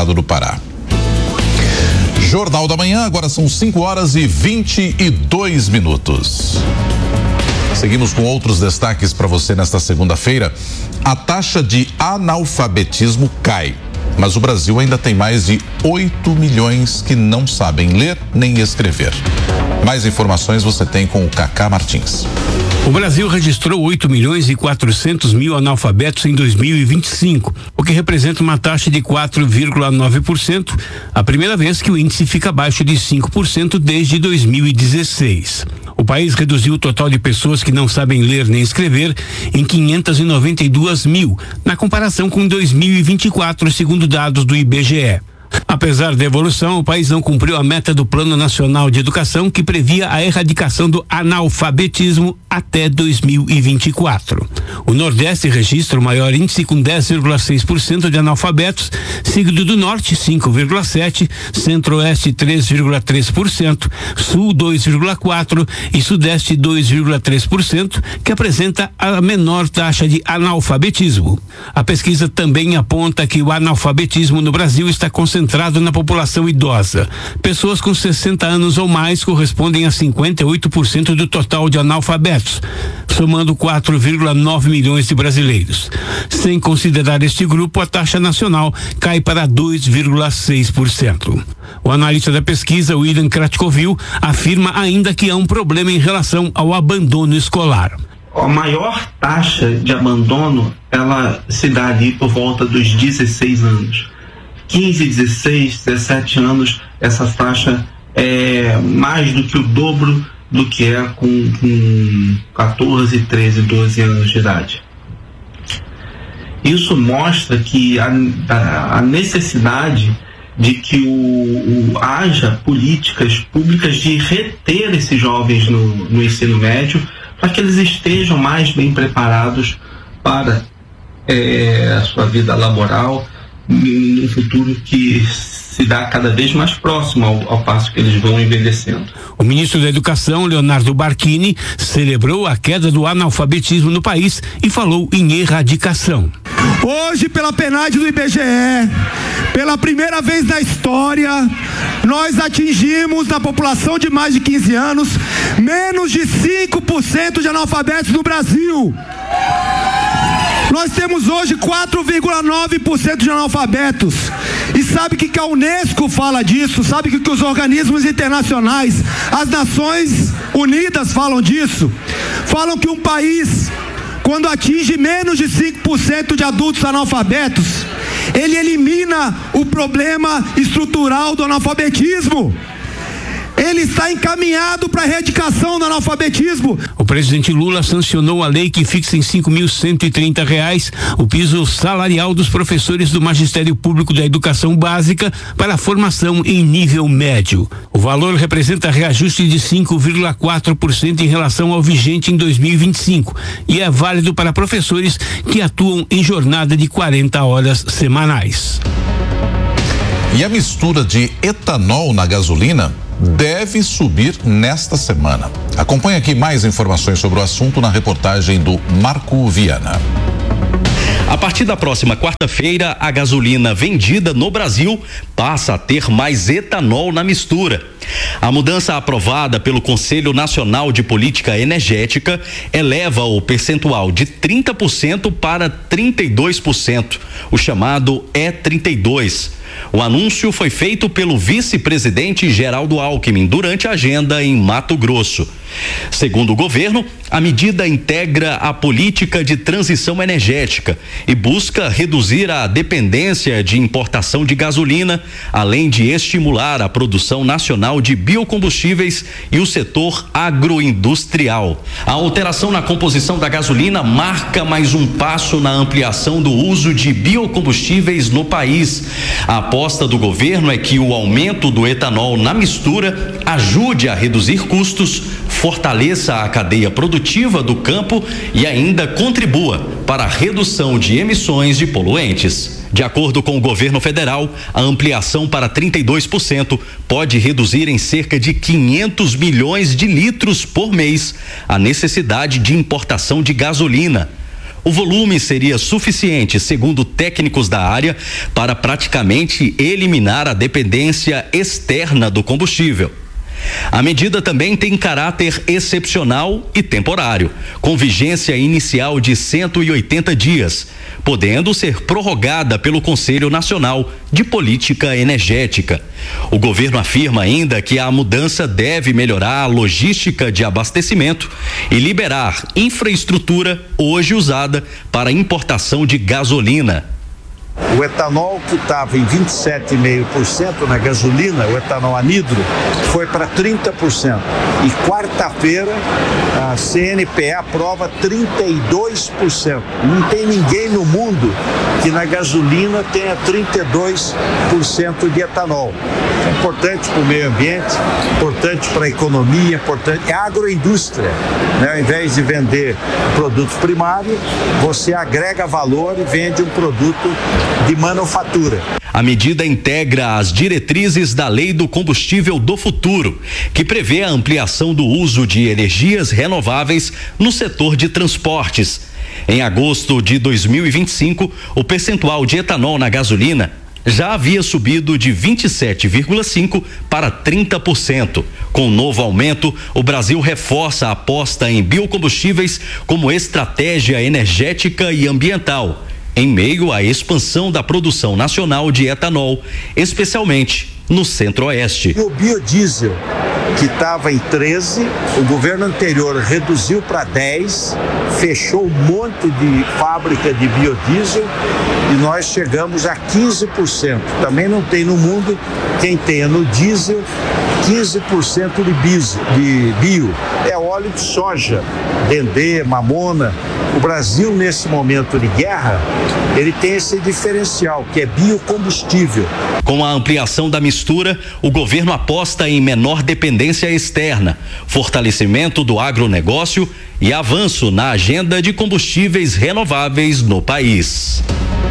estado do Pará. Jornal da Manhã, agora são 5h22. Seguimos com outros destaques para você nesta segunda-feira. A taxa de analfabetismo cai, mas o Brasil ainda tem mais de 8 milhões que não sabem ler nem escrever. Mais informações você tem com o Cacá Martins. O Brasil registrou 8 milhões e 400 mil analfabetos em 2025, o que representa uma taxa de 4,9%, a primeira vez que o índice fica abaixo de 5% desde 2016. O país reduziu o total de pessoas que não sabem ler nem escrever em 592 mil, na comparação com 2024, segundo dados do IBGE. Apesar da evolução, o país não cumpriu a meta do Plano Nacional de Educação, que previa a erradicação do analfabetismo até 2024. O Nordeste registra o maior índice com 10,6% de analfabetos, seguido do Norte 5,7%, Centro-Oeste 3,3%, Sul 2,4% e Sudeste 2,3%, que apresenta a menor taxa de analfabetismo. A pesquisa também aponta que o analfabetismo no Brasil está concentrado na população idosa. Pessoas com 60 anos ou mais correspondem a 58% do total de analfabetos, somando 4,9 milhões de brasileiros. Sem considerar este grupo, a taxa nacional cai para 2,6%. O analista da pesquisa, William Kratkovil, afirma ainda que há um problema em relação ao abandono escolar. A maior taxa de abandono, ela se dá ali por volta dos 16 anos. 15, 16, 17 anos, essa taxa é mais do que o dobro do que é com 14, 13, 12 anos de idade. Isso mostra que a necessidade de que haja políticas públicas de reter esses jovens no ensino médio, para que eles estejam mais bem preparados para a sua vida laboral, num futuro que se dá cada vez mais próximo ao passo que eles vão envelhecendo. O ministro da Educação, Leonardo Barquini, celebrou a queda do analfabetismo no país e falou em erradicação. Hoje, pela PNAD do IBGE, pela primeira vez na história, nós atingimos na população de mais de 15 anos menos de 5% de analfabetos no Brasil. Nós temos hoje 4,9% de analfabetos. E sabe o que a Unesco fala disso? Sabe o que os organismos internacionais, as Nações Unidas falam disso? Falam que um país, quando atinge menos de 5% de adultos analfabetos, ele elimina o problema estrutural do analfabetismo. Ele está encaminhado para a erradicação do analfabetismo. O presidente Lula sancionou a lei que fixa em R$5.130 o piso salarial dos professores do Magistério Público da Educação Básica para a formação em nível médio. O valor representa reajuste de 5,4% em relação ao vigente em 2025 e é válido para professores que atuam em jornada de 40 horas semanais. E a mistura de etanol na gasolina deve subir nesta semana. Acompanhe aqui mais informações sobre o assunto na reportagem do Marco Viana. A partir da próxima quarta-feira, a gasolina vendida no Brasil passa a ter mais etanol na mistura. A mudança aprovada pelo Conselho Nacional de Política Energética eleva o percentual de 30% para 32%, o chamado E32. O anúncio foi feito pelo vice-presidente Geraldo Alckmin durante a agenda em Mato Grosso. Segundo o governo, a medida integra a política de transição energética e busca reduzir a dependência de importação de gasolina, além de estimular a produção nacional de biocombustíveis e o setor agroindustrial. A alteração na composição da gasolina marca mais um passo na ampliação do uso de biocombustíveis no país. A aposta do governo é que o aumento do etanol na mistura ajude a reduzir custos, fortaleça a cadeia produtiva do campo e ainda contribua para a redução de emissões de poluentes. De acordo com o governo federal, a ampliação para 32% pode reduzir em cerca de 500 milhões de litros por mês a necessidade de importação de gasolina. O volume seria suficiente, segundo técnicos da área, para praticamente eliminar a dependência externa do combustível. A medida também tem caráter excepcional e temporário, com vigência inicial de 180 dias, podendo ser prorrogada pelo Conselho Nacional de Política Energética. O governo afirma ainda que a mudança deve melhorar a logística de abastecimento e liberar infraestrutura hoje usada para importação de gasolina. O etanol, que estava em 27,5% na gasolina, o etanol anidro, foi para 30%. E quarta-feira a CNPE aprova 32%. Não tem ninguém no mundo que na gasolina tenha 32% de etanol. É importante para o meio ambiente, importante para a economia, importante. É a agroindústria, né? Ao invés de vender produto primário, você agrega valor e vende um produto de manufatura. A medida integra as diretrizes da Lei do Combustível do Futuro, que prevê a ampliação do uso de energias renováveis no setor de transportes. Em agosto de 2025, o percentual de etanol na gasolina já havia subido de 27,5% para 30%. Com o novo aumento, o Brasil reforça a aposta em biocombustíveis como estratégia energética e ambiental, em meio à expansão da produção nacional de etanol, especialmente no Centro-Oeste. O biodiesel, que estava em 13, o governo anterior reduziu para 10, fechou um monte de fábrica de biodiesel e nós chegamos a 15%. Também não tem no mundo quem tenha no diesel 15% de bio. É óleo de soja, dendê, mamona. O Brasil, nesse momento de guerra, ele tem esse diferencial, que é biocombustível. Com a ampliação da mistura, o governo aposta em menor dependência externa, fortalecimento do agronegócio e avanço na agenda de combustíveis renováveis no país.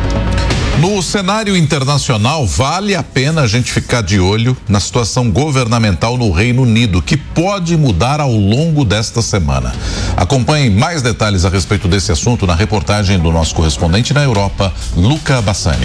No cenário internacional, vale a pena a gente ficar de olho na situação governamental no Reino Unido, que pode mudar ao longo desta semana. Acompanhe mais detalhes a respeito desse assunto na reportagem do nosso correspondente na Europa, Luca Bassani.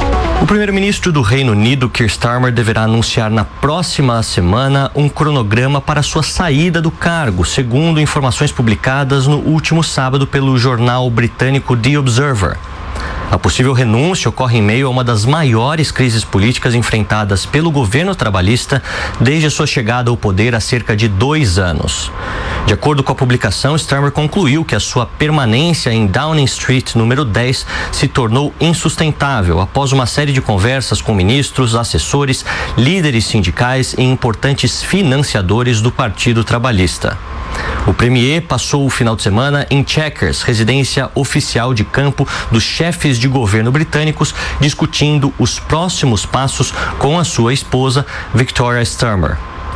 O primeiro-ministro do Reino Unido, Keir Starmer, deverá anunciar na próxima semana um cronograma para sua saída do cargo, segundo informações publicadas no último sábado pelo jornal britânico The Observer. A possível renúncia ocorre em meio a uma das maiores crises políticas enfrentadas pelo governo trabalhista desde a sua chegada ao poder há cerca de 2 anos. De acordo com a publicação, Starmer concluiu que a sua permanência em Downing Street, número 10, se tornou insustentável após uma série de conversas com ministros, assessores, líderes sindicais e importantes financiadores do Partido Trabalhista. O premier passou o final de semana em Chequers, residência oficial de campo dos chefes de governo britânicos, discutindo os próximos passos com a sua esposa, Victoria Starmer.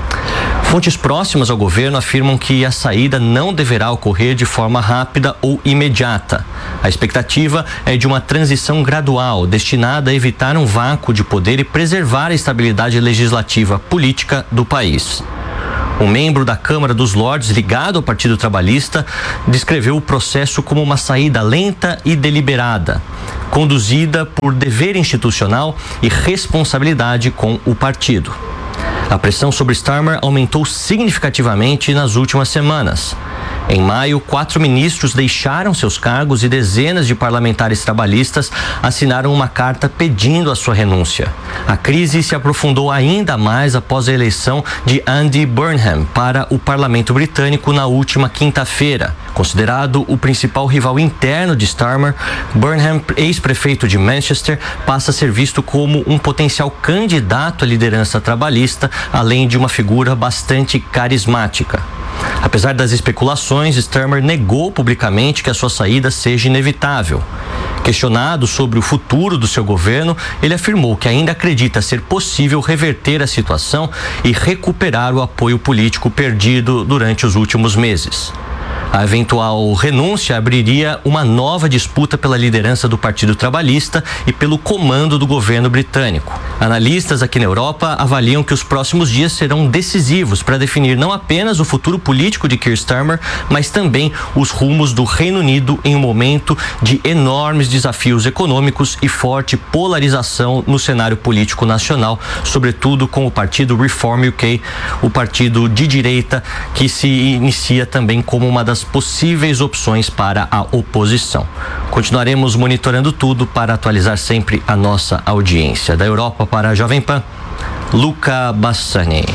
Fontes próximas ao governo afirmam que a saída não deverá ocorrer de forma rápida ou imediata. A expectativa é de uma transição gradual, destinada a evitar um vácuo de poder e preservar a estabilidade legislativa política do país. Um membro da Câmara dos Lordes, ligado ao Partido Trabalhista, descreveu o processo como uma saída lenta e deliberada, conduzida por dever institucional e responsabilidade com o partido. A pressão sobre Starmer aumentou significativamente nas últimas semanas. Em maio, 4 ministros deixaram seus cargos e dezenas de parlamentares trabalhistas assinaram uma carta pedindo a sua renúncia. A crise se aprofundou ainda mais após a eleição de Andy Burnham para o Parlamento Britânico na última quinta-feira. Considerado o principal rival interno de Starmer, Burnham, ex-prefeito de Manchester, passa a ser visto como um potencial candidato à liderança trabalhista, além de uma figura bastante carismática. Apesar das especulações, Starmer negou publicamente que a sua saída seja inevitável. Questionado sobre o futuro do seu governo, ele afirmou que ainda acredita ser possível reverter a situação e recuperar o apoio político perdido durante os últimos meses. A eventual renúncia abriria uma nova disputa pela liderança do Partido Trabalhista e pelo comando do governo britânico. Analistas aqui na Europa avaliam que os próximos dias serão decisivos para definir não apenas o futuro político de Keir Starmer, mas também os rumos do Reino Unido em um momento de enormes desafios econômicos e forte polarização no cenário político nacional, sobretudo com o partido Reform UK, o partido de direita que se inicia também como uma das possíveis opções para a oposição. Continuaremos monitorando tudo para atualizar sempre a nossa audiência. Da Europa para a Jovem Pan, Luca Bassani.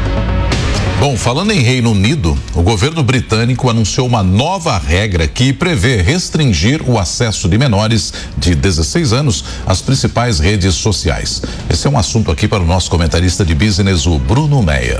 Bom, falando em Reino Unido, o governo britânico anunciou uma nova regra que prevê restringir o acesso de menores de 16 anos às principais redes sociais. Esse é um assunto aqui para o nosso comentarista de business, o Bruno Meyer.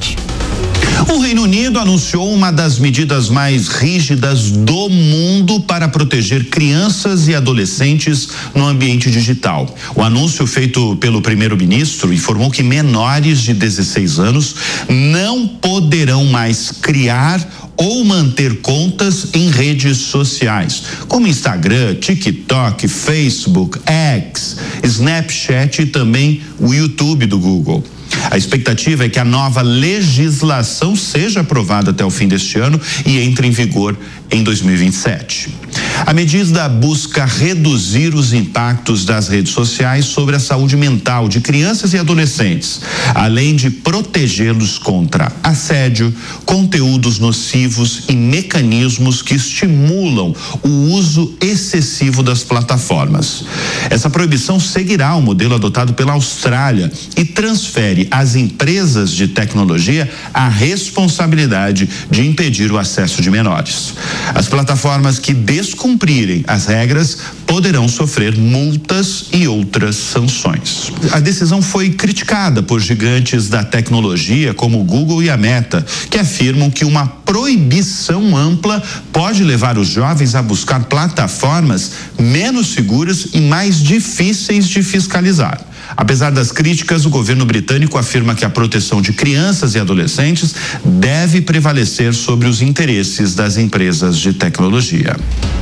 O Reino Unido anunciou uma das medidas mais rígidas do mundo para proteger crianças e adolescentes no ambiente digital. O anúncio feito pelo primeiro-ministro informou que menores de 16 anos não poderão mais criar ou manter contas em redes sociais, como Instagram, TikTok, Facebook, X, Snapchat e também o YouTube do Google. A expectativa é que a nova legislação seja aprovada até o fim deste ano e entre em vigor em 2027. A medida busca reduzir os impactos das redes sociais sobre a saúde mental de crianças e adolescentes, além de protegê-los contra assédio, conteúdos nocivos e mecanismos que estimulam o uso excessivo das plataformas. Essa proibição seguirá o modelo adotado pela Austrália e transfere às empresas de tecnologia a responsabilidade de impedir o acesso de menores. As plataformas que descumprirem as regras poderão sofrer multas e outras sanções. A decisão foi criticada por gigantes da tecnologia como o Google e a Meta, que afirmam que uma proibição ampla pode levar os jovens a buscar plataformas menos seguras e mais difíceis de fiscalizar. Apesar das críticas, o governo britânico afirma que a proteção de crianças e adolescentes deve prevalecer sobre os interesses das empresas de tecnologia.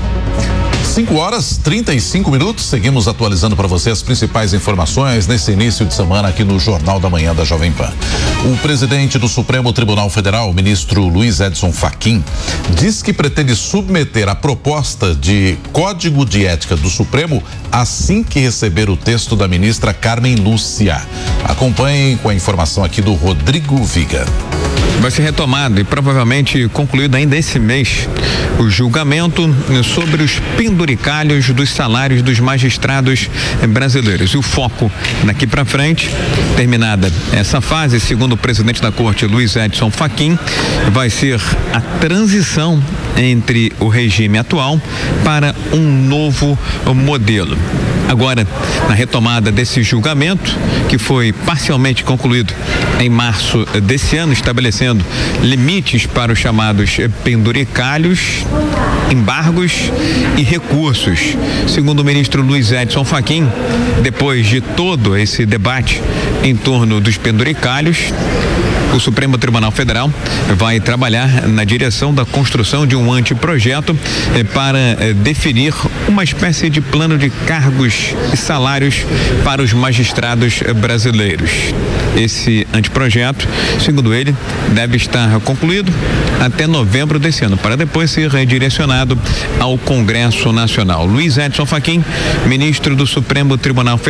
5h35. Seguimos atualizando para você as principais informações nesse início de semana aqui no Jornal da Manhã da Jovem Pan. O presidente do Supremo Tribunal Federal, o ministro Luiz Edson Fachin, diz que pretende submeter a proposta de Código de Ética do Supremo assim que receber o texto da ministra Carmen Lúcia. Acompanhem com a informação aqui do Rodrigo Viga. Vai ser retomado e provavelmente concluído ainda esse mês o julgamento sobre os penduricalhos dos salários dos magistrados brasileiros. E o foco daqui para frente, terminada essa fase, segundo o presidente da Corte, Luiz Edson Fachin, vai ser a transição entre o regime atual para um novo modelo. Agora, na retomada desse julgamento, que foi parcialmente concluído em março desse ano, estabelecendo limites para os chamados penduricalhos, embargos e recursos. Segundo o ministro Luiz Edson Fachin, depois de todo esse debate em torno dos penduricalhos, o Supremo Tribunal Federal vai trabalhar na direção da construção de um anteprojeto para definir uma espécie de plano de cargos e salários para os magistrados brasileiros. Esse anteprojeto, segundo ele, deve estar concluído até novembro desse ano, para depois ser redirecionado ao Congresso Nacional. Luiz Edson Fachin, ministro do Supremo Tribunal Federal.